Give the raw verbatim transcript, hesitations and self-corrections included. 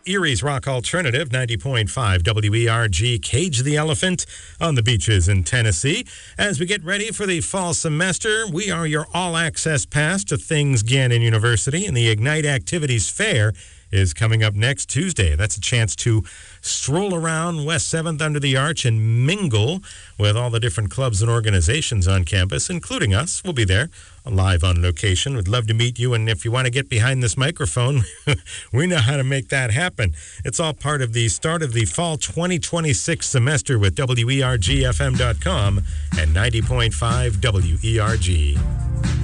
Erie's Rock Alternative, ninety point five W E R G, Cage the Elephant on the beaches in Tennessee. As we get ready for the fall semester, we are your all-access pass to Things Gannon University, and the Ignite Activities Fair is coming up next Tuesday. That's a chance to stroll around West seventh under the arch and mingle with all the different clubs and organizations on campus, including us. We'll be there live on location. We'd love to meet you, and if you want to get behind this microphone, we know how to make that happen. It's all part of the start of the fall twenty twenty-six semester with W E R G F M dot com and ninety point five W E R G.